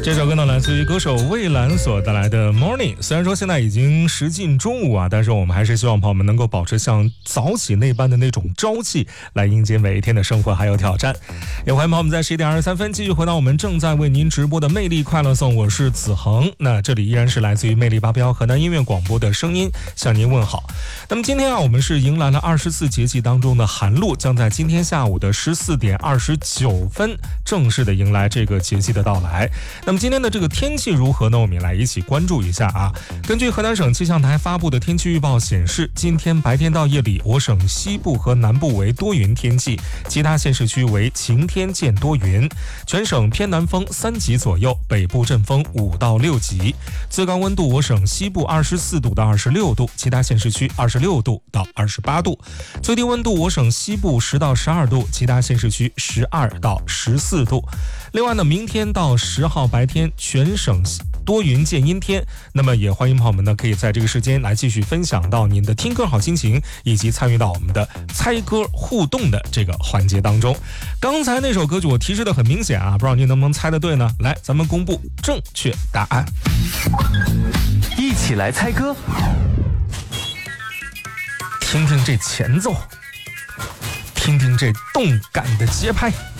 这首歌呢来自于歌手蔚蓝所带来的 Morning。 虽然说现在已经时近中午啊，但是我们还是希望朋友们能够保持像早起那般的那种朝气，来迎接每一天的生活还有挑战。也欢迎朋友们在11点23分继续回到我们正在为您直播的魅力快乐颂，我是子恒。那这里依然是来自于魅力八标河南音乐广播的声音向您问好。那么今天啊，我们是迎来了24节气当中的寒露，将在今天下午的14点29分正式的迎来这个节气的到来。那么今天的这个天气如何呢？我们也来一起关注一下啊。根据河南省气象台发布的天气预报显示，今天白天到夜里，我省西部和南部为多云天气，其他县市区为晴天见多云，全省偏南风3级左右，北部阵风5到6级。最高温度我省西部24度到26度，其他县市区26度到28度。最低温度我省西部10到12度，其他县市区12到14度。另外呢，明天到10号白天全省多云见阴天，那么也欢迎朋友们呢可以在这个时间来继续分享到您的听歌好心情，以及参与到我们的猜歌互动的这个环节当中。刚才那首歌曲我提示的很明显啊，不知道您能不能猜得对呢？来，咱们公布正确答案， 一起来猜歌。 听听这前奏，听听这动感的节拍。